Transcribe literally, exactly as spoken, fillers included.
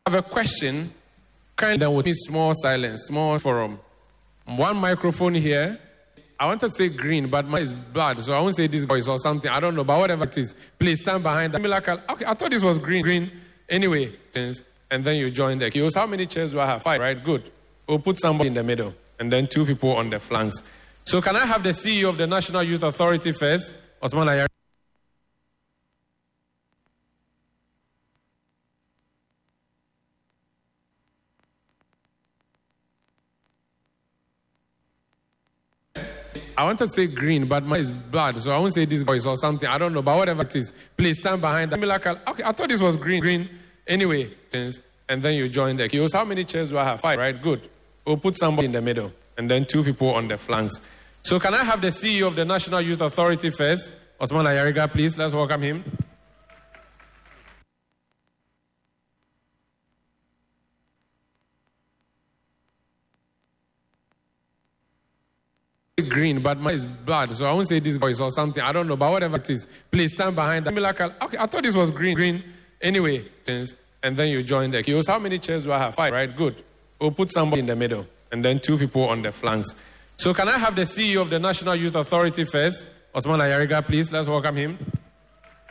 I have a question. Kind of with me, small silence, small forum. One microphone here. I wanted to say green, but mine is blood, so I won't say this voice or something. I don't know, but whatever it is, please stand behind. Okay, I thought this was green. Green. Anyway, and then you join the queues. How many chairs do I have? Five, right? Good. We'll put somebody in the middle, and then two people on the flanks. So can I have the C E O of the National Youth Authority first? Osman Ayari. I wanted to say green, but mine is blood, so I won't say this voice or something. I don't know, but whatever it is, please stand behind. Okay, I thought this was green. Green. Anyway, and then you join the queues. How many chairs do I have? Five, right? Good. We'll put somebody in the middle, and then two people on the flanks. So can I have the C E O of the National Youth Authority first? Osman Ayariga, please. Let's welcome him. Green, but mine is blood, so I won't say this voice or something. I don't know, but whatever it is, please stand behind. Okay, I thought this was green. Green. Anyway, and then you join the queues. How many chairs do I have? Five, right? Good. We'll put somebody in the middle, and then two people on the flanks. So can I have the C E O of the National Youth Authority first? Osman Ayariga, please. Let's welcome him.